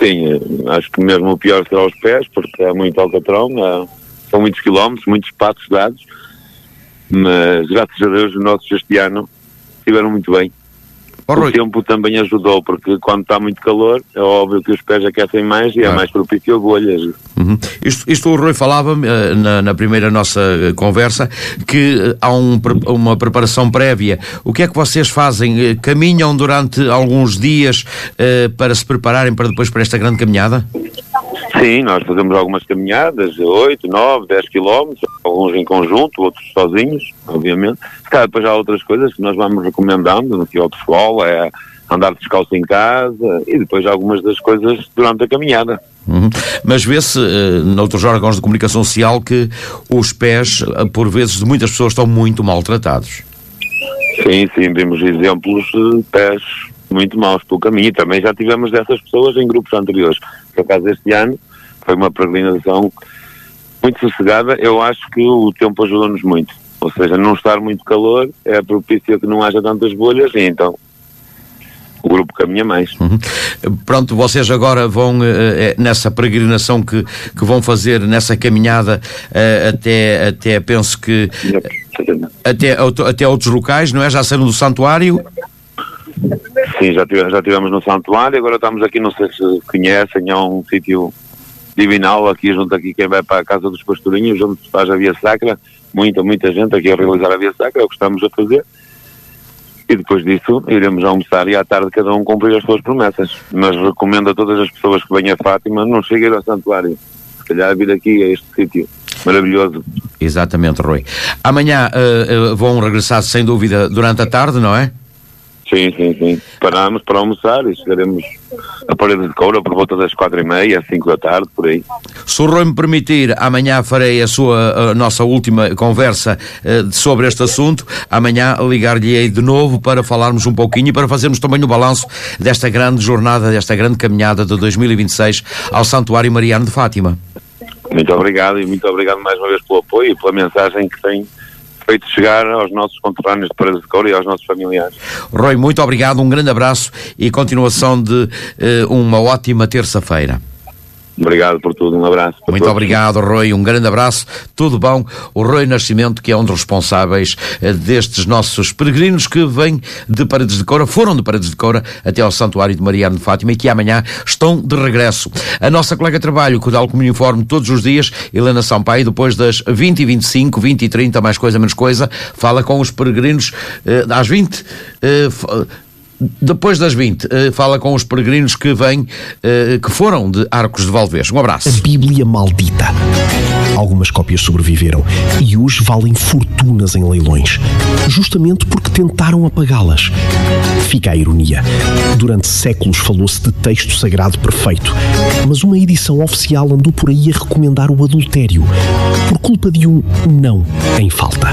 Sim, acho que mesmo o pior será os pés, porque é muito alcatrão, são muitos quilómetros, muitos passos dados, mas graças a Deus os nossos este ano estiveram muito bem. O tempo também ajudou, porque quando está muito calor é óbvio que os pés aquecem mais e é mais propício a bolhas. Isto o Rui falava na primeira nossa conversa, que há uma preparação prévia. O que é que vocês fazem? Caminham durante alguns dias para se prepararem para esta grande caminhada? Sim, nós fazemos algumas caminhadas, 8, 9, 10 quilómetros, alguns em conjunto, outros sozinhos, obviamente. Depois há outras coisas que nós vamos recomendando aqui ao pessoal, é andar descalço em casa e depois algumas das coisas durante a caminhada. Mas vê-se, noutros órgãos de comunicação social, que os pés, por vezes, de muitas pessoas estão muito maltratados. Sim, vemos exemplos de pés muito maus pelo caminho, e também já tivemos dessas pessoas em grupos anteriores. Por acaso este ano foi uma peregrinação muito sossegada. Eu acho que o tempo ajudou-nos muito, ou seja, não estar muito calor é propício a que não haja tantas bolhas, e então o grupo caminha mais. Pronto, vocês agora vão nessa peregrinação que vão fazer, nessa caminhada até penso que até outros locais, não é? Já saíram do santuário? Sim, já tivemos no santuário, agora estamos aqui, não sei se conhecem, há um sítio divinal aqui junto aqui, quem vai para a Casa dos Pastorinhos, onde se faz a Via Sacra, muita gente aqui a realizar a Via Sacra, é o que estamos a fazer, e depois disso iremos almoçar e à tarde cada um cumprir as suas promessas, mas recomendo a todas as pessoas que venham a Fátima, não cheguem ao santuário, se calhar vir aqui a este sítio maravilhoso. Exatamente, Rui. Amanhã vão regressar sem dúvida durante a tarde, não é? Sim. Paramos para almoçar e chegaremos a Parede de Coura por volta das 4h30, 5 da tarde, por aí. Se o Rui me permitir, amanhã farei a nossa última conversa sobre este assunto. Amanhã ligar-lhe-ei de novo para falarmos um pouquinho e para fazermos também o balanço desta grande jornada, desta grande caminhada de 2026 ao Santuário Mariano de Fátima. Muito obrigado, e muito obrigado mais uma vez pelo apoio e pela mensagem que tem feito chegar aos nossos conterrâneos de Parede de Coura e aos nossos familiares. Rui, muito obrigado, um grande abraço e continuação de uma ótima terça-feira. Obrigado por tudo, um abraço. Muito obrigado, Rui, um grande abraço, tudo bom. O Rui Nascimento, que é um dos responsáveis destes nossos peregrinos que vêm de Paredes de Coura, foram de Paredes de Coura até ao Santuário de Mariano de Fátima e que amanhã estão de regresso. A nossa colega de trabalho, que dá o como informe todos os dias, Helena Sampaio, depois das 20h25, 20h30, mais coisa, menos coisa, fala com os peregrinos às 20h. Depois das 20, fala com os peregrinos que vêm, que foram de Arcos de Valdevez. Um abraço. A Bíblia maldita. Algumas cópias sobreviveram e hoje valem fortunas em leilões, justamente porque tentaram apagá-las. Fica a ironia. Durante séculos falou-se de texto sagrado perfeito, mas uma edição oficial andou por aí a recomendar o adultério, por culpa de um não em falta.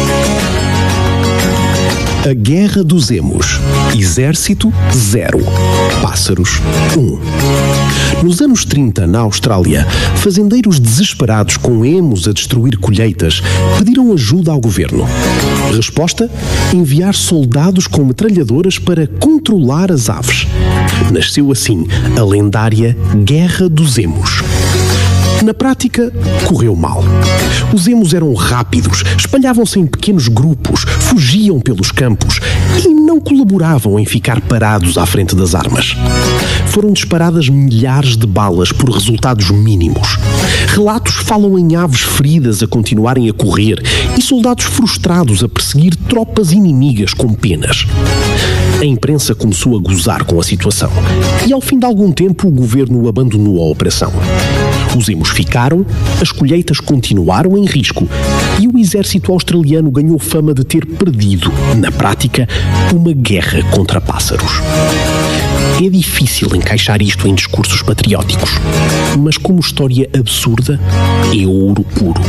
A Guerra dos Emos. Exército 0. Pássaros 1. Nos anos 30, na Austrália, fazendeiros desesperados com emos a destruir colheitas pediram ajuda ao governo. Resposta? Enviar soldados com metralhadoras para controlar as aves. Nasceu assim a lendária Guerra dos Emos. Na prática, correu mal. Os emos eram rápidos, espalhavam-se em pequenos grupos, fugiam pelos campos e não colaboravam em ficar parados à frente das armas. Foram disparadas milhares de balas por resultados mínimos. Relatos falam em aves feridas a continuarem a correr e soldados frustrados a perseguir tropas inimigas com penas. A imprensa começou a gozar com a situação e, ao fim de algum tempo, o governo abandonou a operação. Os emos ficaram, as colheitas continuaram em risco e o exército australiano ganhou fama de ter perdido, na prática, uma guerra contra pássaros. É difícil encaixar isto em discursos patrióticos, mas como história absurda, é ouro puro.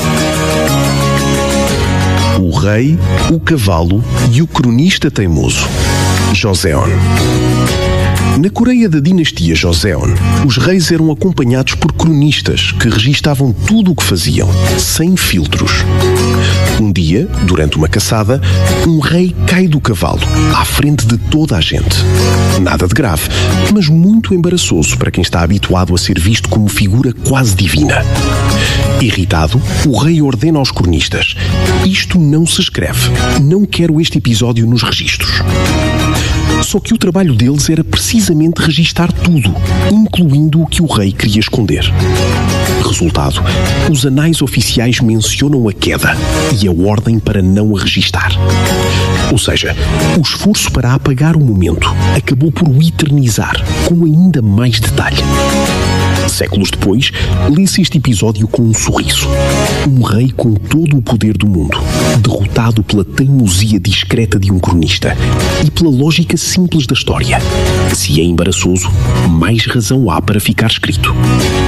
O rei, o cavalo e o cronista teimoso. Joséon. Na Coreia da dinastia Joseon, os reis eram acompanhados por cronistas que registavam tudo o que faziam, sem filtros. Um dia, durante uma caçada, um rei cai do cavalo, à frente de toda a gente. Nada de grave, mas muito embaraçoso para quem está habituado a ser visto como figura quase divina. Irritado, o rei ordena aos cronistas: isto não se escreve, não quero este episódio nos registros. Só que o trabalho deles era precisamente registar tudo, incluindo o que o rei queria esconder. Resultado, os anais oficiais mencionam a queda e a ordem para não a registar. Ou seja, o esforço para apagar o momento acabou por o eternizar, com ainda mais detalhe. Séculos depois, lê-se este episódio com um sorriso. Um rei com todo o poder do mundo, derrotado pela teimosia discreta de um cronista e pela lógica simples da história. Se é embaraçoso, mais razão há para ficar escrito.